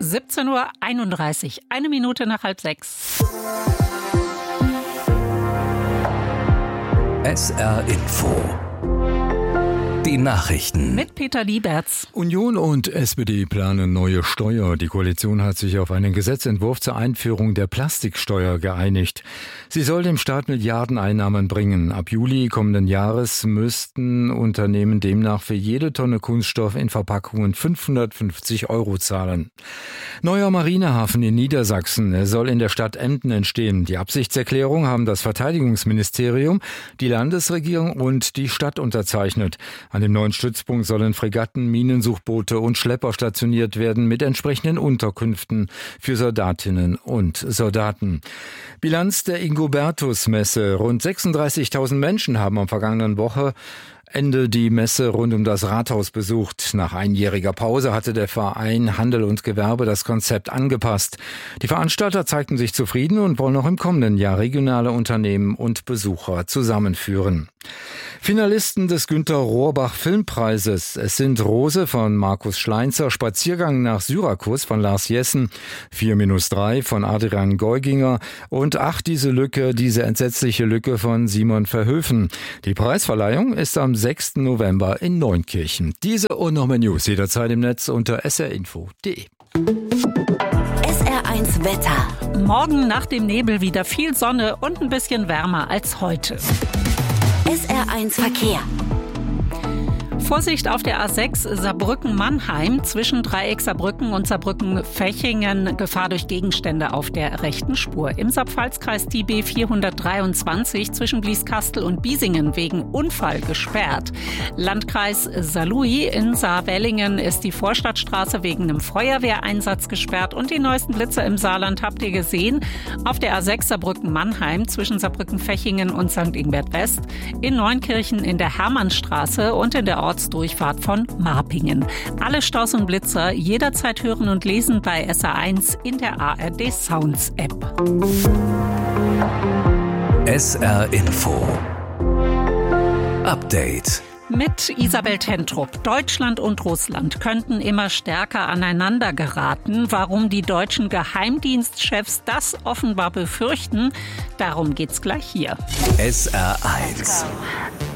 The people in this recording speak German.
17:31 Uhr, 1 Minute nach 5:30. SR Info. Die Nachrichten. Mit Peter Lieberts. Union und SPD planen neue Steuer. Die Koalition hat sich auf einen Gesetzentwurf zur Einführung der Plastiksteuer geeinigt. Sie soll dem Staat Milliardeneinnahmen bringen. Ab Juli kommenden Jahres müssten Unternehmen demnach für jede Tonne Kunststoff in Verpackungen 550 € zahlen. Neuer Marinehafen in Niedersachsen. Er soll in der Stadt Emden entstehen. Die Absichtserklärung haben das Verteidigungsministerium, die Landesregierung und die Stadt unterzeichnet. An dem neuen Stützpunkt sollen Fregatten, Minensuchboote und Schlepper stationiert werden mit entsprechenden Unterkünften für Soldatinnen und Soldaten. Bilanz der Ingobertus-Messe. Rund 36.000 Menschen haben am vergangenen Wochenende die Messe rund um das Rathaus besucht. Nach einjähriger Pause hatte der Verein Handel und Gewerbe das Konzept angepasst. Die Veranstalter zeigten sich zufrieden und wollen auch im kommenden Jahr regionale Unternehmen und Besucher zusammenführen. Finalisten des Günter Rohrbach Filmpreises. Es sind Rose von Markus Schleinzer, Spaziergang nach Syrakus von Lars Jessen, 4-3 von Adrian Geuginger und Ach, diese entsetzliche Lücke von Simon Verhoeven. Die Preisverleihung ist am 6. November in Neunkirchen. Diese und noch mehr News jederzeit im Netz unter srinfo.de. SR1 Wetter. Morgen nach dem Nebel wieder viel Sonne und ein bisschen wärmer als heute. SR1 Verkehr. Vorsicht auf der A6 Saarbrücken-Mannheim zwischen Dreieck Saarbrücken und Saarbrücken-Fechingen. Gefahr durch Gegenstände auf der rechten Spur. Im Saar-Pfalz-Kreis die B423 zwischen Blieskastel und Biesingen wegen Unfall gesperrt. Landkreis Saarlouis in Saarwellingen ist die Vorstadtstraße wegen einem Feuerwehreinsatz gesperrt. Und die neuesten Blitze im Saarland habt ihr gesehen. Auf der A6 Saarbrücken-Mannheim zwischen Saarbrücken-Fechingen und St. Ingbert West. In Neunkirchen in der Hermannstraße und in der Ortsdurchfahrt von Marpingen. Alle Staus und Blitzer jederzeit hören und lesen bei SR1 in der ARD Sounds App. SR Info. Update. Mit Isabel Tentrup. Deutschland und Russland könnten immer stärker aneinander geraten. Warum die deutschen Geheimdienstchefs das offenbar befürchten, darum geht's gleich hier. SR1.